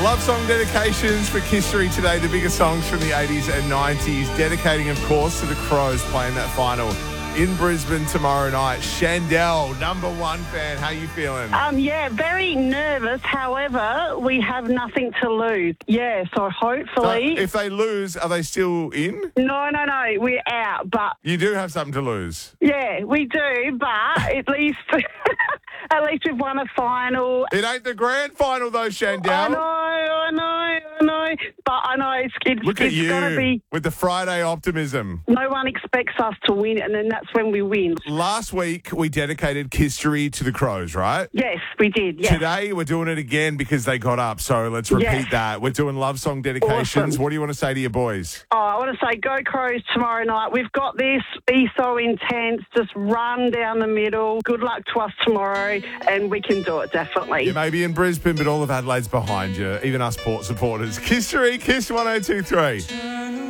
Love song dedications for History today. The biggest songs from the 80s and 90s. Dedicating, of course, to the Crows playing that final in Brisbane tomorrow night. Shandell, number one fan. How you feeling? Yeah, very nervous. However, we have nothing to lose. Yeah, so hopefully... If they lose, are they still in? No, we're out, but... You do have something to lose. Yeah, we do, but at least... At least we've won a final. It ain't the grand final, though, Shandell. I know. But I know it's Look at you going to be... with the Friday optimism. No one expects us to win, and then that's when we win. Last week, we dedicated History to the Crows, right? Yes, we did, yes. Today, we're doing it again because they got up, so let's repeat that. We're doing love song dedications. Awesome. What do you want to say to your boys? Oh, I want to say go Crows tomorrow night. We've got this. Be so intense. Just run down the middle. Good luck to us tomorrow, and we can do it, definitely. You may be in Brisbane, but all of Adelaide's behind you, even us Port supporters. History, Kiss 1023.